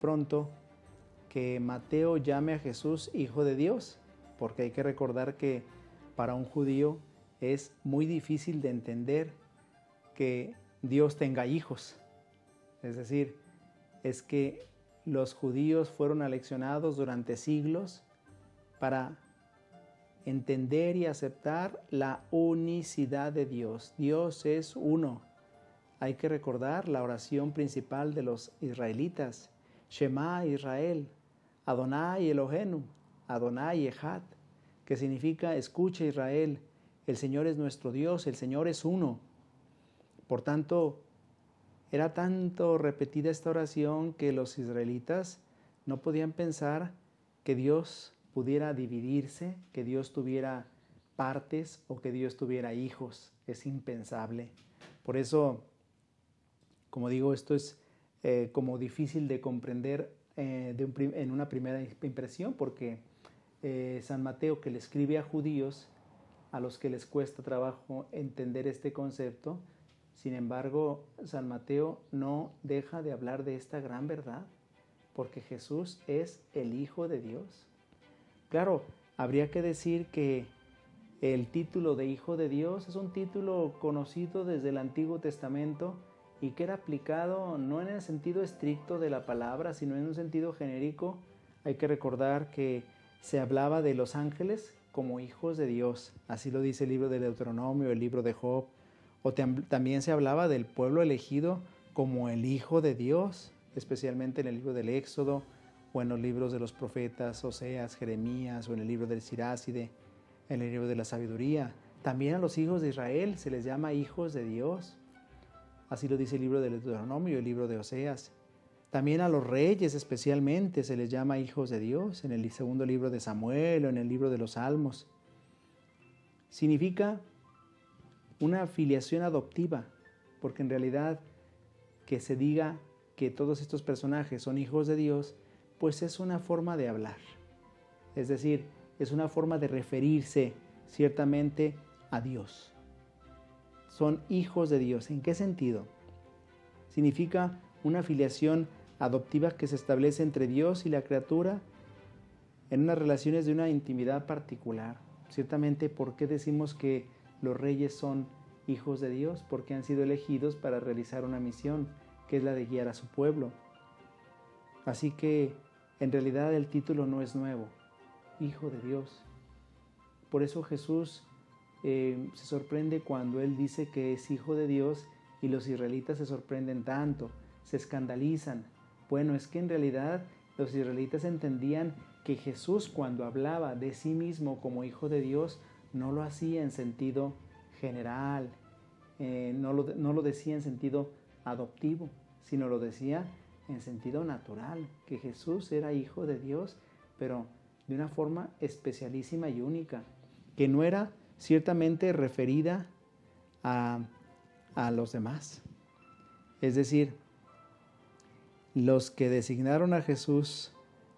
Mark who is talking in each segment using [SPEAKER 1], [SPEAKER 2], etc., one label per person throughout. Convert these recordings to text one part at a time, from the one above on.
[SPEAKER 1] pronto que Mateo llame a Jesús Hijo de Dios, porque hay que recordar que para un judío es muy difícil de entender que Dios tenga hijos. Es decir, es que los judíos fueron aleccionados durante siglos para entender y aceptar la unicidad de Dios. Dios es uno. Hay que recordar la oración principal de los israelitas: Shema Israel, Adonai Elohenu, Adonai Echad, que significa: escucha Israel, el Señor es nuestro Dios, el Señor es uno. Por tanto, era tanto repetida esta oración que los israelitas no podían pensar que Dios pudiera dividirse, que Dios tuviera partes o que Dios tuviera hijos. Es impensable. Por eso, como digo, esto es como difícil de comprender en una primera impresión, porque San Mateo, que le escribe a judíos a los que les cuesta trabajo entender este concepto, sin embargo, San Mateo no deja de hablar de esta gran verdad, porque Jesús es el Hijo de Dios. Claro, habría que decir que el título de Hijo de Dios es un título conocido desde el Antiguo Testamento y que era aplicado no en el sentido estricto de la palabra, sino en un sentido genérico. Hay que recordar que se hablaba de los ángeles como hijos de Dios. Así lo dice el libro de Deuteronomio, el libro de Job. O también se hablaba del pueblo elegido como el Hijo de Dios, especialmente en el libro del Éxodo, o en los libros de los profetas Oseas, Jeremías, o en el libro del Siráside, en el libro de la sabiduría. También a los hijos de Israel se les llama hijos de Dios. Así lo dice el libro del Deuteronomio y el libro de Oseas. También a los reyes especialmente se les llama hijos de Dios, en el segundo libro de Samuel o en el libro de los Salmos. Significa una filiación adoptiva, porque en realidad que se diga que todos estos personajes son hijos de Dios, pues es una forma de hablar. Es decir, es una forma de referirse ciertamente a Dios. Son hijos de Dios. ¿En qué sentido? Significa una filiación adoptiva que se establece entre Dios y la criatura en unas relaciones de una intimidad particular. Ciertamente, ¿por qué decimos que los reyes son hijos de Dios? Porque han sido elegidos para realizar una misión, que es la de guiar a su pueblo. Así que, en realidad, el título no es nuevo, Hijo de Dios. Por eso Jesús se sorprende cuando Él dice que es Hijo de Dios, y los israelitas se sorprenden tanto, se escandalizan. Bueno, es que en realidad los israelitas entendían que Jesús, cuando hablaba de sí mismo como Hijo de Dios, no lo hacía en sentido general, no lo decía en sentido adoptivo, sino lo decía en sentido natural, que Jesús era Hijo de Dios, pero de una forma especialísima y única, que no era ciertamente referida a los demás. Es decir, los que designaron a Jesús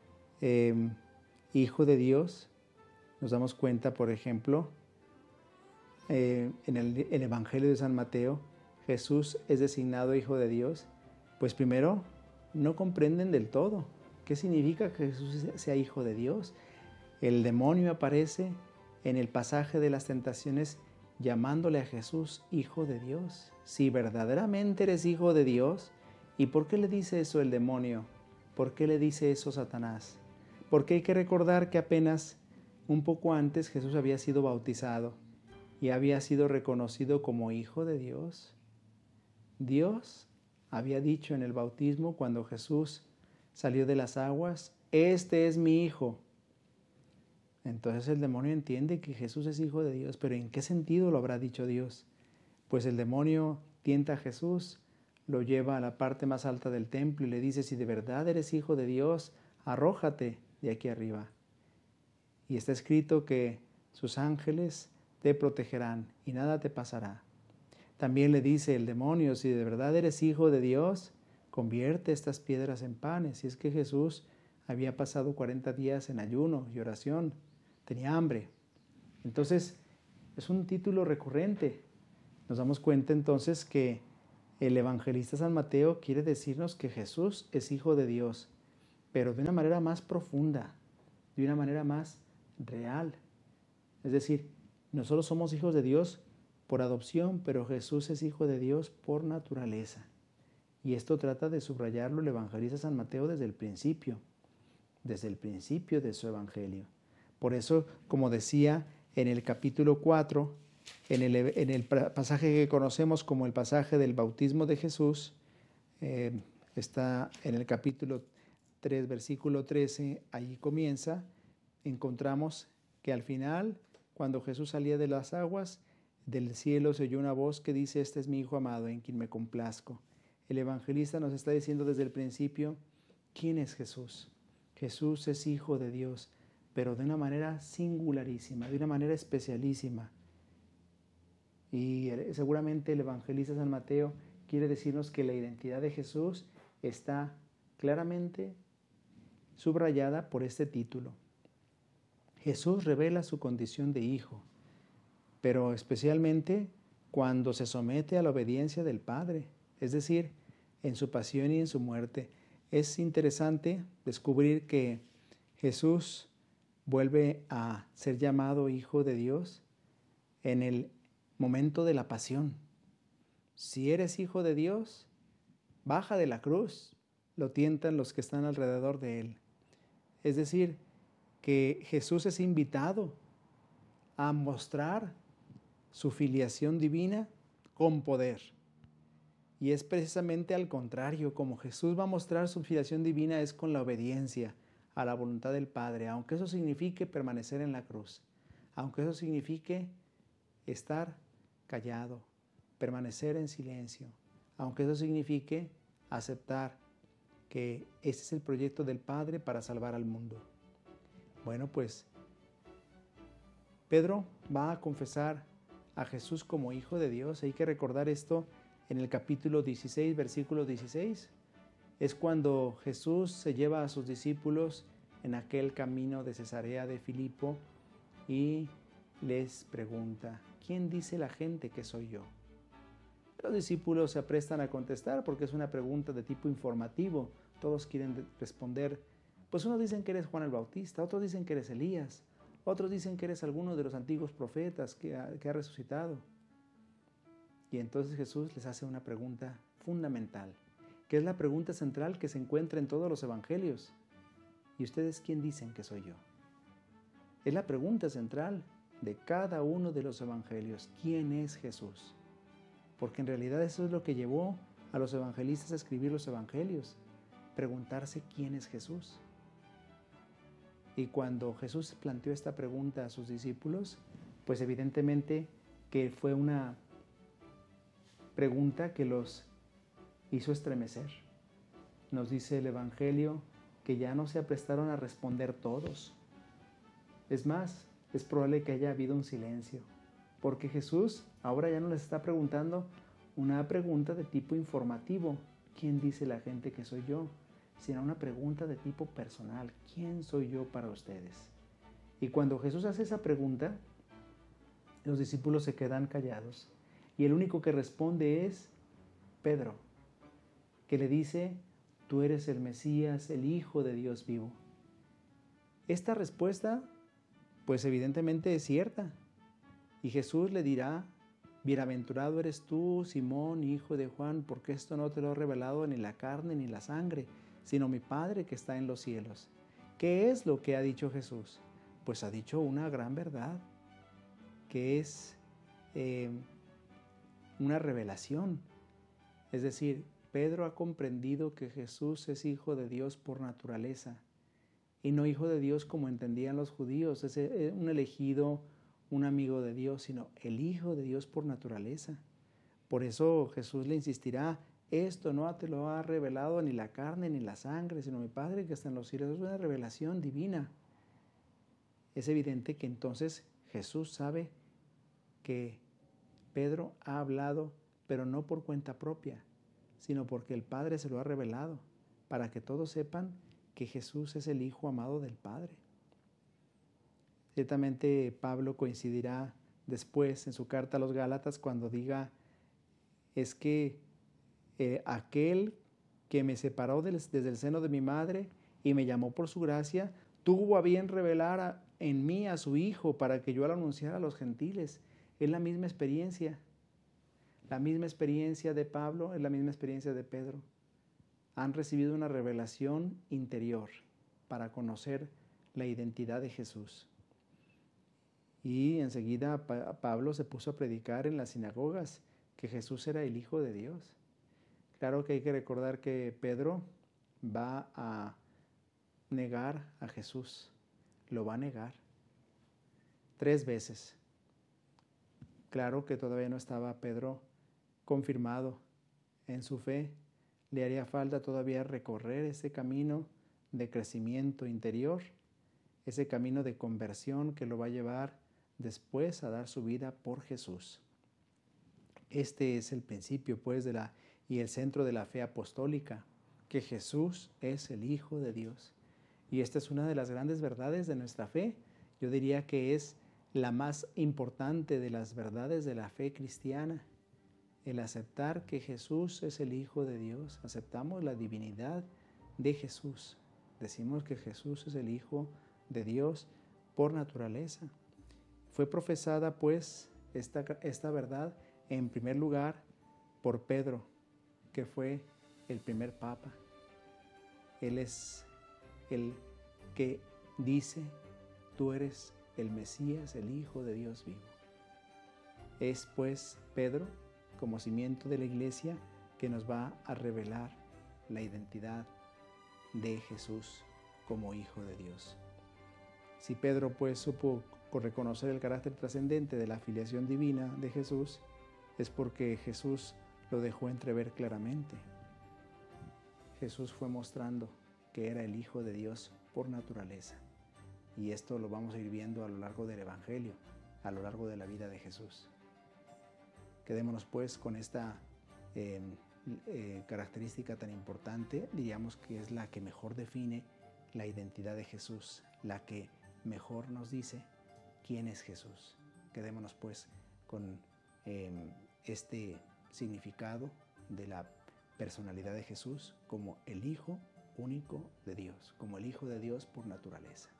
[SPEAKER 1] Hijo de Dios, nos damos cuenta, por ejemplo, en el Evangelio de San Mateo, Jesús es designado Hijo de Dios, pues primero no comprenden del todo qué significa que Jesús sea Hijo de Dios. El demonio aparece en el pasaje de las tentaciones llamándole a Jesús Hijo de Dios. Si verdaderamente eres Hijo de Dios, ¿y por qué le dice eso el demonio? ¿Por qué le dice eso Satanás? Porque hay que recordar que apenas un poco antes Jesús había sido bautizado y había sido reconocido como Hijo de Dios. Dios había dicho en el bautismo, cuando Jesús salió de las aguas: este es mi Hijo. Entonces el demonio entiende que Jesús es Hijo de Dios, pero ¿en qué sentido lo habrá dicho Dios? Pues el demonio tienta a Jesús, lo lleva a la parte más alta del templo y le dice: si de verdad eres Hijo de Dios, arrójate de aquí arriba. Y está escrito que sus ángeles te protegerán y nada te pasará. También le dice el demonio: si de verdad eres Hijo de Dios, convierte estas piedras en panes. Y es que Jesús había pasado 40 días en ayuno y oración, tenía hambre. Entonces, es un título recurrente. Nos damos cuenta entonces que el evangelista San Mateo quiere decirnos que Jesús es Hijo de Dios, pero de una manera más profunda, de una manera más real. Es decir, nosotros somos hijos de Dios por adopción, pero Jesús es hijo de Dios por naturaleza. Y esto trata de subrayarlo el evangelista San Mateo desde el principio de su evangelio. Por eso, como decía en el capítulo 4, en el pasaje que conocemos como el pasaje del bautismo de Jesús, está en el capítulo 3, versículo 13, allí comienza, encontramos que al final, cuando Jesús salía de las aguas, del cielo se oyó una voz que dice: este es mi Hijo amado, en quien me complazco. El evangelista nos está diciendo desde el principio, ¿quién es Jesús? Jesús es Hijo de Dios, pero de una manera singularísima, de una manera especialísima. Y seguramente el evangelista San Mateo quiere decirnos que la identidad de Jesús está claramente subrayada por este título. Jesús revela su condición de Hijo, pero especialmente cuando se somete a la obediencia del Padre, es decir, en su pasión y en su muerte. Es interesante descubrir que Jesús vuelve a ser llamado Hijo de Dios en el momento de la pasión. Si eres Hijo de Dios, baja de la cruz, lo tientan los que están alrededor de él. Es decir, que Jesús es invitado a mostrar su filiación divina con poder. Y es precisamente al contrario, como Jesús va a mostrar su filiación divina es con la obediencia a la voluntad del Padre, aunque eso signifique permanecer en la cruz, aunque eso signifique estar callado, permanecer en silencio, aunque eso signifique aceptar que ese es el proyecto del Padre para salvar al mundo. Bueno, pues Pedro va a confesar a Jesús como Hijo de Dios. Hay que recordar esto en el capítulo 16, versículo 16. Es cuando Jesús se lleva a sus discípulos en aquel camino de Cesarea de Filipo y les pregunta: ¿quién dice la gente que soy yo? Los discípulos se aprestan a contestar porque es una pregunta de tipo informativo. Todos quieren responder. Pues unos dicen que eres Juan el Bautista, otros dicen que eres Elías, otros dicen que eres alguno de los antiguos profetas que ha resucitado. Y entonces Jesús les hace una pregunta fundamental, que es la pregunta central que se encuentra en todos los evangelios. ¿Y ustedes quién dicen que soy yo? Es la pregunta central de cada uno de los evangelios. ¿Quién es Jesús? Porque en realidad eso es lo que llevó a los evangelistas a escribir los evangelios, preguntarse quién es Jesús. Y cuando Jesús planteó esta pregunta a sus discípulos, pues evidentemente que fue una pregunta que los hizo estremecer. Nos dice el Evangelio que ya no se aprestaron a responder todos. Es más, es probable que haya habido un silencio, porque Jesús ahora ya no les está preguntando una pregunta de tipo informativo, ¿quién dice la gente que soy yo?, sino una pregunta de tipo personal, ¿quién soy yo para ustedes? Y cuando Jesús hace esa pregunta, los discípulos se quedan callados y el único que responde es Pedro, que le dice: tú eres el Mesías, el Hijo de Dios vivo. Esta respuesta, pues evidentemente es cierta. Y Jesús le dirá: bienaventurado eres tú, Simón, hijo de Juan, porque esto no te lo ha revelado ni la carne ni la sangre, sino mi Padre que está en los cielos. ¿Qué es lo que ha dicho Jesús? Pues ha dicho una gran verdad, que es una revelación. Es decir, Pedro ha comprendido que Jesús es Hijo de Dios por naturaleza, y no Hijo de Dios como entendían los judíos, es un elegido, un amigo de Dios, sino el Hijo de Dios por naturaleza. Por eso Jesús le insistirá: esto no te lo ha revelado ni la carne ni la sangre, sino mi Padre que está en los cielos. Es una revelación divina. Es evidente que entonces Jesús sabe que Pedro ha hablado, pero no por cuenta propia, sino porque el Padre se lo ha revelado, para que todos sepan que Jesús es el Hijo amado del Padre. Ciertamente Pablo coincidirá después en su carta a los Gálatas cuando diga: es que aquel que me separó desde el seno de mi madre y me llamó por su gracia, tuvo a bien revelar en mí a su Hijo para que yo lo anunciara a los gentiles. Es la misma experiencia. La misma experiencia de Pablo es la misma experiencia de Pedro. Han recibido una revelación interior para conocer la identidad de Jesús. Y enseguida Pablo se puso a predicar en las sinagogas que Jesús era el Hijo de Dios. Claro que hay que recordar que Pedro va a negar a Jesús. Lo va a negar 3 veces. Claro que todavía no estaba Pedro confirmado en su fe. Le haría falta todavía recorrer ese camino de crecimiento interior, ese camino de conversión que lo va a llevar después a dar su vida por Jesús. Este es el principio, pues, y el centro de la fe apostólica, que Jesús es el Hijo de Dios. Y esta es una de las grandes verdades de nuestra fe. Yo diría que es la más importante de las verdades de la fe cristiana. El aceptar que Jesús es el Hijo de Dios. Aceptamos la divinidad de Jesús. Decimos que Jesús es el Hijo de Dios por naturaleza. Fue profesada, pues, esta verdad en primer lugar por Pedro, que fue el primer papa. Él es el que dice: tú eres el Mesías, el Hijo de Dios vivo. Es, pues, Pedro, como cimiento de la Iglesia, que nos va a revelar la identidad de Jesús como Hijo de Dios. Si Pedro, pues, supo reconocer el carácter trascendente de la filiación divina de Jesús, es porque Jesús lo dejó entrever claramente. Jesús fue mostrando que era el Hijo de Dios por naturaleza. Y esto lo vamos a ir viendo a lo largo del Evangelio, a lo largo de la vida de Jesús. Quedémonos, pues, con esta característica tan importante, diríamos que es la que mejor define la identidad de Jesús, la que mejor nos dice quién es Jesús. Quedémonos, pues, con este significado de la personalidad de Jesús como el Hijo único de Dios, como el Hijo de Dios por naturaleza.